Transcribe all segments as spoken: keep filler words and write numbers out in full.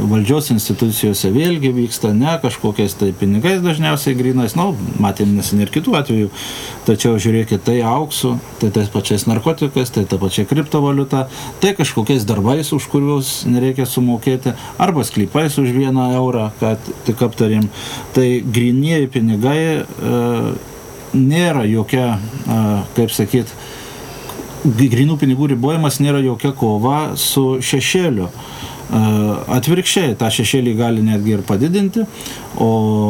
valdžios institucijose vėlgi vyksta ne kažkokiais tai pinigais dažniausiai grynais, nu, matėm neseniai ir kitų atvejų, tačiau žiūrėkit, tai auksu, tai tais pačiais narkotikais, tai ta pačia kriptovaliuta, tai kažkokiais darbais, už kuriuos nereikia sumokėti, arba sklypais už vieną eurą, kad tik aptarim. Tai grynieji pinigai e, nėra jokia, e, kaip sakyt, grynų pinigų ribojimas nėra jokia kova su šešėliu. Atvirkščiai, tą šešėlį gali netgi ir padidinti, o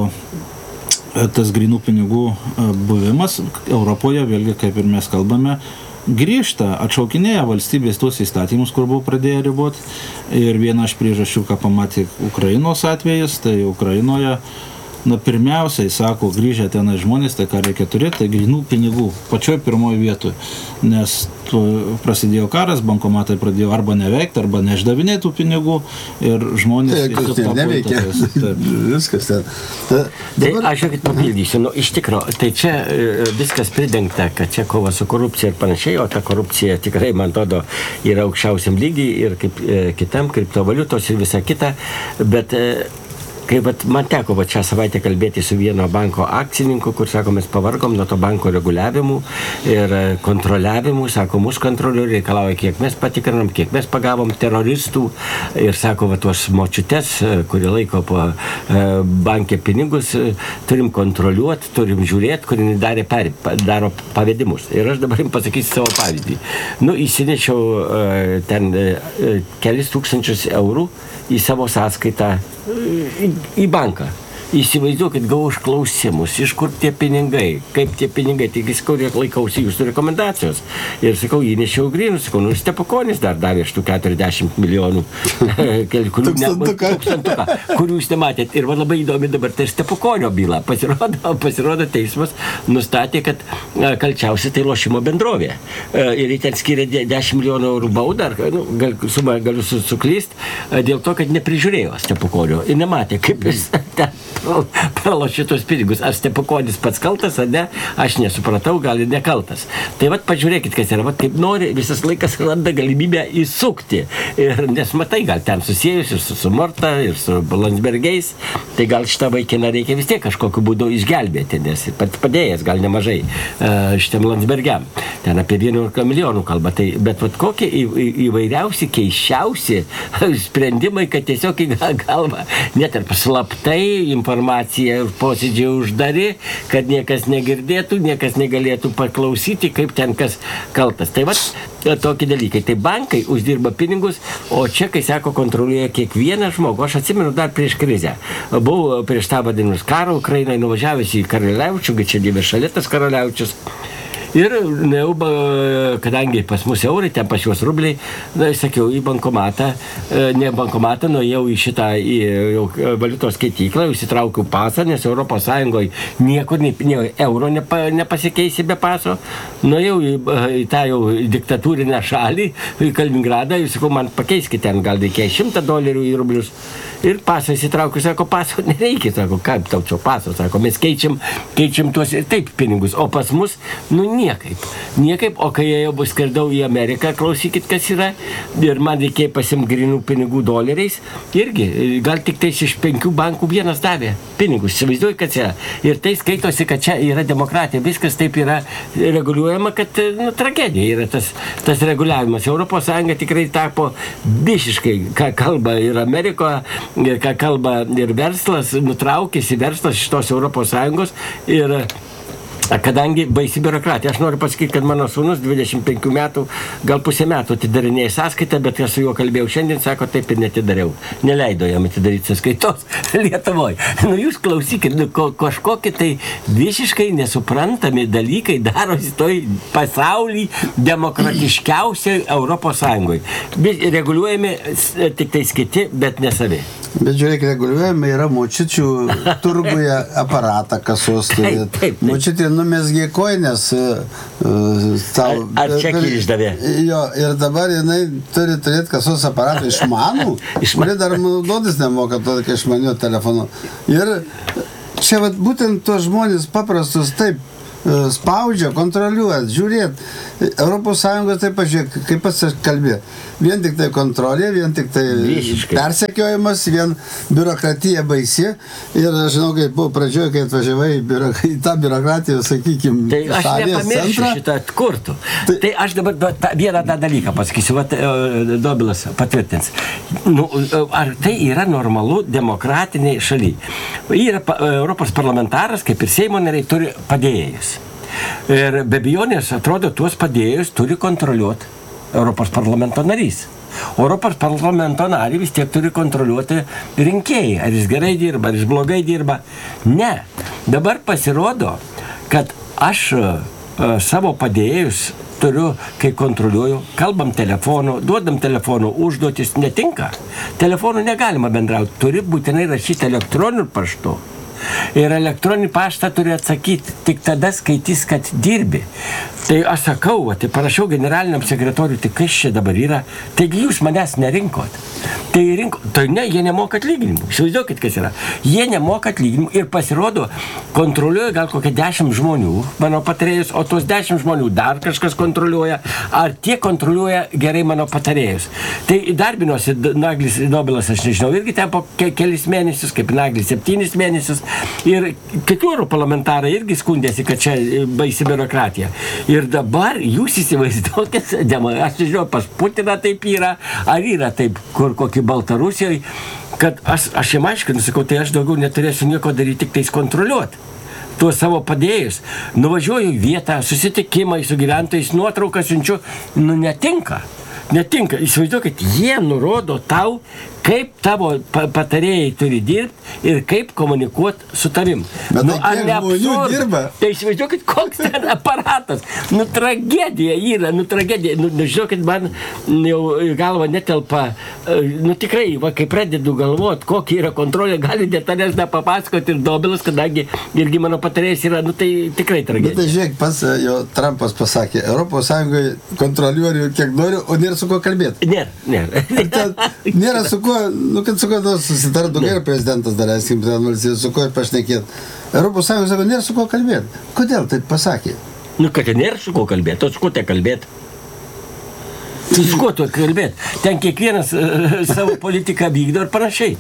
tas grynų pinigų buvimas Europoje, vėlgi, kaip ir mes kalbame, grįžta, atšaukinėja valstybės tuos įstatymus, kur buvo pradėję riboti. Ir viena iš priežasčių, ką pamatė Ukrainos atvejis, tai Ukrainoje na, pirmiausiai, sako, grįžę tenai žmonės, tai ką reikia turėti, tai grynų pinigų, pačioj pirmoje vietoje. Nes tu, prasidėjo karas, bankomatai pradėjo arba neveikti, arba neišdavinėti tų pinigų ir žmonės... Tai, tai neveikia. Viskas ten. Ta, dabar... Tai aš jau papildysiu, nu, iš tikro, tai čia viskas pridengta, kad čia kova su korupcija ir panašiai, o ta korupcija tikrai, man atrodo, yra aukščiausiam lygiai ir kaip e, kitam, kriptovaliutos ir visa kita, bet... E, Kai vat, man teko vat, šią savaitę kalbėti su vieno banko akcininku, kur, sako, mes pavargom nuo to banko reguliavimų ir kontroliavimų, sako, mūsų kontrolieriai reikalauja, kiek mes patikrinam, kiek mes pagavom teroristų ir, sako, va, tuos močiutes, kurie laiko po e, banke pinigus, turim kontroliuoti, turim žiūrėti, kurie darė per, daro pavedimus. Ir aš dabar jums pasakysiu savo pavyzdį. Nu, įsinešiau e, ten e, kelis tūkstančius eurų į savo sąskaitą į, į banką. Įsivaizduokit, gavau užklausimus, iš kur tie pinigai, kaip tie pinigai, tik jis kurie laikausi jūsų rekomendacijos. Ir sakau, įnešiau grynus, sakau, nu, Stepukonis dar davė iš tų keturiasdešimt milijonų, kurių, ne, tūkstantuką, kurių jūs nematėt. Ir man labai įdomi dabar tai Stepukonio byla. Pasirodo, pasirodo teismas nustatė, kad kalčiausia tai lošimo bendrovė. Ir jį ten skiria dešimt milijonų eurų baudą, nu, gal, sumą galiu suklyst, dėl to, kad neprižiūrėjo Stepukonio ir nematė, kaip jis ten pralošė tos pinigus. Ar Stepukonis pats kaltas, ar ne? Aš nesupratau, gal ir nekaltas. Tai vat pažiūrėkit, kas yra, vat kaip nori, visas laikas randa galimybę įsukti. Ir nes matai, gal ten susijus ir su, su Morta, ir su Landsbergiais, tai gal šitą vaikiną reikia vis tiek kažkokiu būdu išgelbėti, nes pat padėjęs gal nemažai uh, šitam Landsbergiam. Ten apie vienuolika milijonų kalba. Tai, bet vat kokie į, į, įvairiausi, keiščiausi sprendimai, kad tiesiog į galvą net ir paslaptai informacija ir posėdžiai uždari, kad niekas negirdėtų, niekas negalėtų paklausyti, kaip ten kas kaltas. Tai vat tokie dalykai. Tai bankai uždirba pinigus, o čia, kai sako, kontroliuoja kiekvieną žmogų. Aš atsimenu dar prieš krizę. Buvau prieš tą vadinus karą Ukrainai, nuvažiavęs į Karaliaučių, kad čia gyvė šalia tas Karaliaučius. Ir, na, kadangi pas mus eurai, ten pas juos rubliai, na, sakiau, į bankomatą, ne bankomatą, nuėjau į šitą į, jau, valiutos skaityklą, įsitraukiau pasą, nes Europos Sąjungoje niekur nei, nei euro nepa, nepasikeisi be paso. Nuėjau į, į tą jau diktatūrinę šalį, į Kaliningradą, ir sakau, man pakeiskite ten, gal reikėjo šimtą dolerių į rublius. Ir pasą įsitraukiu, sako, paso nereikia, sako, kaip tau čia paso, sako, mes keičiam, keičiam tuos ir taip pinigus, o pas mus, nu, niekaip, niekaip, o kai jau bus skridau į Ameriką, klausykit, kas yra, ir man reikėjo pasimti grynų pinigų doleriais, irgi, gal tik tais iš penkių bankų vienas davė pinigus, įsivaizduoju, kad yra, ir tai skaitosi, kad čia yra demokratija, viskas taip yra reguliuojama, kad, nu, tragedija yra tas, tas reguliavimas. Europos Sąjunga tikrai tapo visiškai, ką kalba ir Amerikoje, ir ką kalba ir verslas, nutraukėsi verslas iš tos Europos Sąjungos ir kadangi baisi biurokratija. Aš noriu pasakyti, kad mano sūnus dvidešimt penkių metų, gal pusę metų atidarinėjo sąskaitą, bet aš su juo kalbėjau šiandien, sako, taip ir netidariau. Neleido jam atidaryti sąskaitos Lietuvoje. Nu, jūs klausykit, nu, ko, kažkokie tai visiškai nesuprantami dalykai darosi toj pasauly demokratiškiausiai Europos Sąjungoje. Reguliuojami tik tais kiti, bet ne savi. Bet žiūrėk, reguliuojami yra močiučių turguje aparatą kasos. Močiutė numesgė koinės tau. Ar čekį išdavė? Jo, ir dabar jinai turi turėti kasos aparatą išmanų, kuri dar naudotis nemoka tokio išmanio telefonu. Ir čia vat, būtent tos žmonės paprastus taip spaudžia, kontroliuoja, žiūrėt. Europos Sąjungos taip pažiūrėk, kaip pats kalbė, vien tik tai kontrolė, vien tik tai persekiojimas, vien biurokratija baisi. Ir aš žinau, kaip buvo pradžioje, kai atvažiavai į tą biurokratiją, sakykime, tai aš nepamiršiu šitą atkurtų. Tai, tai aš dabar ta, vieną tą dalyką pasakysiu, vat, Dobilas patvirtins. Nu, ar tai yra normalu demokratiniai šalyje? Yra Europos parlamentaras, kaip ir Seimo nariai, turi padėjėjus. Ir be abejonės, atrodo, tuos padėjėjus turi kontroliuoti Europos parlamento narys. Europos parlamento narį vis tiek turi kontroliuoti rinkėjai. Ar jis gerai dirba, ar jis blogai dirba. Ne. Dabar pasirodo, kad aš uh, savo padėjėjus turiu, kai kontroliuoju, kalbam telefonu, duodam telefonu, užduotis netinka. Telefonu negalima bendrauti, turi būtinai rašyti elektroniniu paštu. Ir elektroninį paštą turi atsakyti tik tada skaitys, kad dirbi. Tai aš sakau, tai parašiau generaliniam sekretoriui, tai kas čia dabar yra, taigi jūs manęs nerinkot. Tai rinko, tai ne, jie nemoka atlyginimų. Įsivaizduokit, kas yra. Jie nemoka atlyginimų ir pasirodo, kontroliuoja gal kokie dešimt žmonių, mano patarėjus, o tos dešimt žmonių dar kažkas kontroliuoja, ar tie kontroliuoja gerai mano patarėjus. Tai darbinosi Naglis Dobilas, aš nežinau, irgi ten po ke kelis mėnesius, kaip Naglis septynis mėnesius, ir kitų europarlamentarai irgi skundėsi, kad čia baisi biurokratija. Ir dabar jūs įsivaizduokit, aš nežinau, pas Putiną taip yra, ar yra taip, kur kokį Baltarusijoje, kad aš, aš jam aiškinu, sakau, tai aš daugiau neturėsiu nieko daryti, tik tais kontroliuoti tuos savo padėjus. Nuvažiuoju į vietą, susitikimai su gyventojais, nuotrauką siunčiu, nu netinka. Netinka. Įsivaizduokit, jie nurodo tau, kaip tavo patarėjai turi dirbti ir kaip komunikuoti su tavim. Bet nu, tai kiek žmonių dirba? Tai įsivaizduokit, koks ten aparatas. Nu, tragedija yra, nu, tragedija. Nu, žinokit, man jau galva netelpa. Nu, tikrai, va, kai pradedu galvoti, kokia yra kontrolė, gali detalės nepapasakoti ir Dobilas, kadangi irgi mano patarėjas yra, nu, tai tikrai tragedija. Bet tai žiūrėk, pas jo Trumpas pasakė, Europos Sąjungoje kontroliuoju kiek noriu, o nėra su kuo kalbėti. Nėra, nėra. Nėra su kuo, nu, kad su kuo susitartų, ir prezidentas dar eskim, su kuo pašnekėti. Europos Sąjungos sako, nėra su kuo kalbėti. Kodėl taip pasakė? Nu, kad nėra su kuo kalbėti, o su kuo te kalbėti? Tai su kuo tu kalbėti? Ten kiekvienas uh, savo politiką vykdo ir panašiai.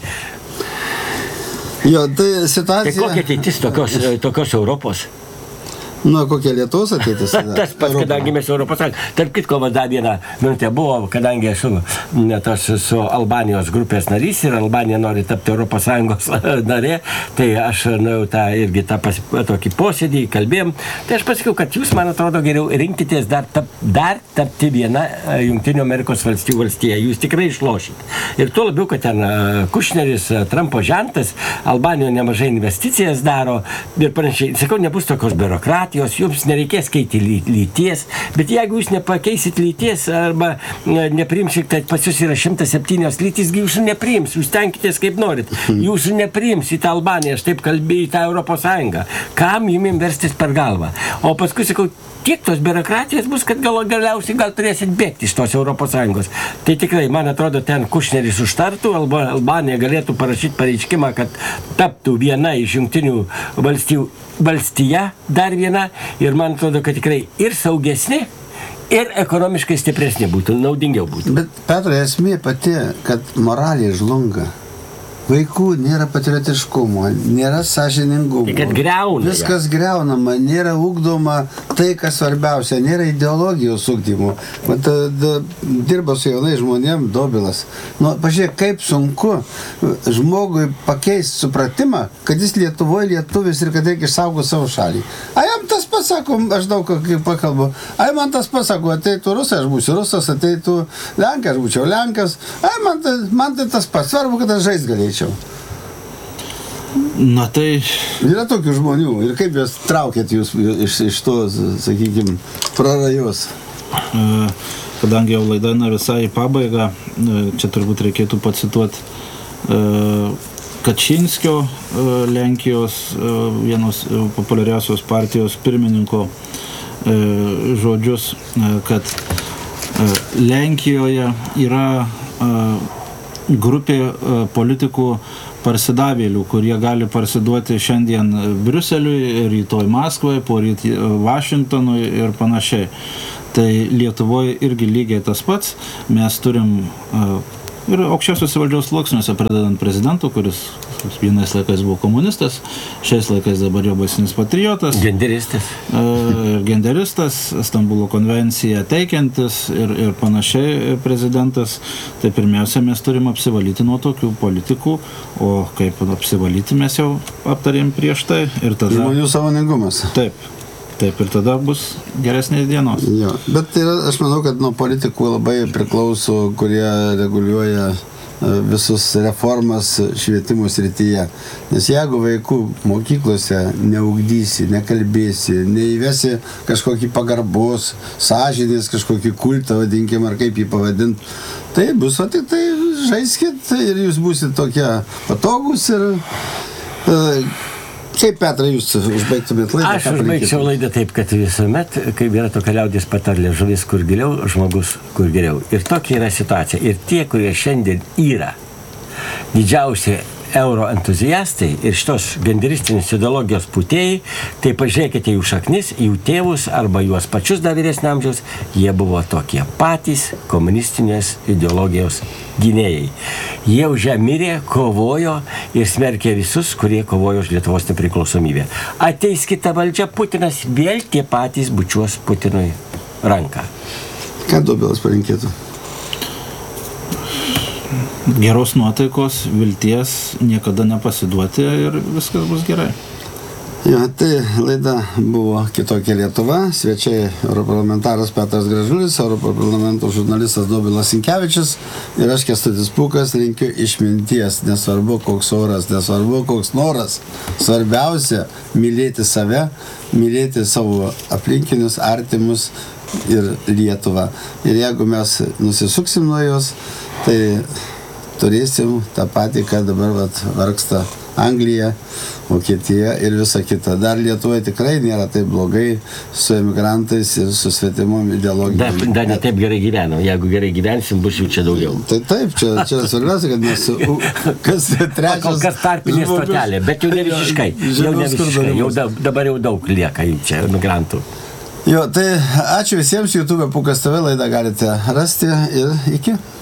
Jo, tai situacija... Tai kokia ateitis tokios, tokios Europos? Nu, kokia Lietuvos ateitis? Tas pats, kadangi mes Europos Sąjungos. Tarp kitko, dar vieną minutę buvo, kadangi esu tos su Albanijos grupės narys ir Albanija nori tapti Europos Sąjungos narė, tai aš nu, tą, irgi tą pas, tokį posėdį kalbėjom. Tai aš pasakiau, kad jūs, man atrodo, geriau rinkitės dar, tap, dar tapti vieną Jungtinių Amerikos valstijų valstiją. Jūs tikrai išlošit. Ir tuo labiau, kad ten Kušneris, Trumpo žentas, Albanijoje nemažai investicijas daro ir panašiai. Sakau, nebus tokios biurokratijos. Jums nereikės keiti lyties, bet jeigu jūs nepakeisit lyties arba nepriimsit, kad pas jūs yra šimtas septynios lytys, jūsų nepriims, jūs tenkitės kaip norit. Jūsų nepriims į tą Albaniją, aš taip kalbėjau, į tą Europos Sąjungą. Kam jums verstis per galvą? O paskui sakau, tiek tos biurokratijos bus, kad gal, galiausiai gal turėsit bėgti iš tos Europos Sąjungos. Tai tikrai, man atrodo, ten Kušneris užtartų, Albanija galėtų parašyti pareiškimą, kad taptų viena iš Jungtinių valstijų valstija, dar viena, ir man atrodo, kad tikrai ir saugesni, ir ekonomiškai stipresni būtų, naudingiau būtų. Bet, Petrai, esmė pati, kad moralė žlunga. Vaikų nėra patriotiškumo, nėra sąžiningumo. Tai kad greuna. Viskas ja. greunama, nėra ugdoma tai, kas svarbiausia, nėra ideologijos ugdymo. Vat, da, dirba su jaunai žmonėm Dobilas. Nu, pažiūrėk, kaip sunku žmogui pakeisti supratimą, kad jis Lietuvoje lietuvis ir kad reikia išsaugoti savo šalį. A jam tas pasako, aš daug kaip pakalbu, a man tas pasako, ateitų rusai, aš būsiu rusas, ateitų lenkai, aš būčiau lenkas. A man, man tai tas pats, svarbu, kad aš žaist galėčiau. Na tai... Yra tokių žmonių. Ir kaip jūs traukėt jūs iš, iš to, sakykime, prarajos? Kadangi jau laida na visai į pabaigą, čia turbūt reikėtų pacituoti Kačinskio, Lenkijos vienos populiariausios partijos pirmininko žodžius, kad Lenkijoje yra grupė politikų parsidavėlių, kurie gali parsiduoti šiandien Briuseliui, rytoj Maskvai, poryt Vašingtonui ir panašiai. Tai Lietuvoje irgi lygiai tas pats. Mes turim ir aukščiausiuose valdžios sluoksniuose, pradedant prezidentu, kuris vienais laikais buvo komunistas, šiais laikais dabar jau baisinis patriotas. Genderistas. Genderistas, Stambulo konvenciją teikiantis ir, ir panašiai prezidentas. Tai pirmiausia, mes turim apsivalyti nuo tokių politikų, o kaip apsivalyti mes jau aptarėm prieš tai. Ir tada... Žmonių sąmoningumas. Taip. Taip, ir tada bus geresnės dienos. Jo, bet yra, aš manau, kad nuo politikų labai priklauso, kurie reguliuoja visus reformas švietimo srityje. Nes jeigu vaikų mokyklose neugdysi, nekalbėsi, neįvesi kažkokį pagarbos, sąžinės, kažkokį kultą, vadinkim, ar kaip jį pavadint, tai bus, o tik tai žaiskit ir jūs būsit tokie patogus ir... Uh, Kaip, Petrai, jūs užbaigtumėt laidą? Aš užbaigčiau laidą taip, kad visuomet, kaip yra tokia liaudės patarlė, žuvis kur giliau, žmogus kur geriau. Ir tokia yra situacija. Ir tie, kurie šiandien yra didžiausi euro entuziastai ir šitos genderistinės ideologijos putėjai, tai pažiūrėkite jų šaknis, jų tėvus arba juos pačius dar vyresnio amžiaus, jie buvo tokie patys komunistinės ideologijos gynėjai. Jie už ją mirė, kovojo ir smerkė visus, kurie kovojo už Lietuvos nepriklausomybę. Ateis kita valdžia, Putinas vėl tie patys bučiuos Putinui ranką. Ką Dobilas palinkėtų? Geros nuotaikos, vilties, niekada nepasiduoti ir viskas bus gerai. Jo, tai laida buvo Kitokia Lietuva. Svečiai europarlamentaras Petras Gražulis, Europarlamento žurnalistas Dobilas Sinkevičius ir aš Kęstutis Pūkas linkiu išminties. Nesvarbu koks oras, nesvarbu koks noras. Svarbiausia mylėti save, mylėti savo aplinkinius, artimus ir Lietuvą. Ir jeigu mes nusisuksim nuo jos, tai turėsim tą patį, ką dabar vat, vargsta Anglija, Vokietija ir visa kita. Dar Lietuvoje tikrai nėra taip blogai su emigrantais ir su svetimom ideologijom. Dar, dar ne taip gerai gyvenam. Jeigu gerai gyvensim, bus jų čia daugiau. Tai taip, čia, čia svarbiausia, kad mes kas trečias... Kol kas tarpinė stotelė, bet jau ne visiškai. Jau ne visiškai. Jau dabar jau daug lieka čia emigrantų. Jo, tai ačiū visiems. YouTube Pūkas T V laidą galite rasti ir iki.